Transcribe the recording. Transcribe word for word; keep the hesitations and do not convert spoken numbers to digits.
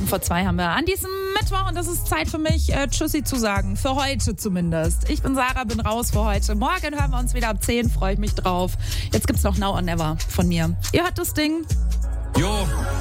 sieben vor zwei haben wir an diesem Mittwoch und das ist Zeit für mich, äh, Tschüssi zu sagen. Für heute zumindest. Ich bin Sarah, bin raus für heute. Morgen hören wir uns wieder ab zehn, freue ich mich drauf. Jetzt gibt's noch Now or Never von mir. Ihr hört das Ding. Jo.